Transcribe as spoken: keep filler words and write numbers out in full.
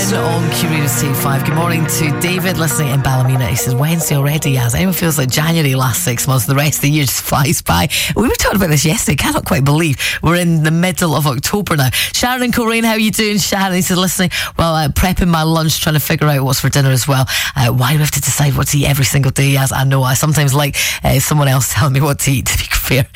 On Q Radio's Take five. Good morning to David listening in Ballymena. He says Wednesday already, as anyone feels like January last six months, the rest of the year just flies by. We were talking about this yesterday. Cannot quite believe we're in the middle of October now. Sharon and Coleraine, how are you doing? Sharon, he says listening well, uh, prepping my lunch, trying to figure out what's for dinner as well. Uh, why do we have to decide what to eat every single day? As I know, I sometimes like uh, someone else telling me what to eat, to be fair.